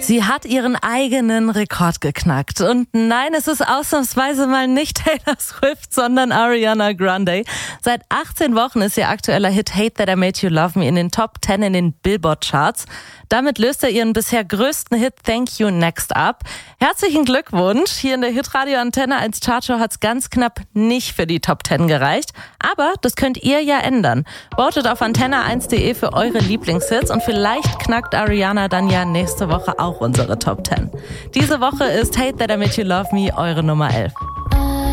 Sie hat ihren eigenen Rekord geknackt. Und nein, es ist ausnahmsweise mal nicht Taylor Swift, sondern Ariana Grande. Seit 18 Wochen ist ihr aktueller Hit Hate That I Made You Love Me in den Top 10 in den Billboard-Charts. Damit löst er ihren bisher größten Hit Thank You Next ab. Herzlichen Glückwunsch. Hier in der Hitradio Antenne 1 Chartshow hat es ganz knapp nicht für die Top 10 gereicht. Aber das könnt ihr ja ändern. Votet auf antenne1.de für eure Lieblingshits und vielleicht knackt Ariana dann ja nächste Woche auch unsere Top 10. Diese Woche ist Hate That I Made You Love Me eure Nummer 11.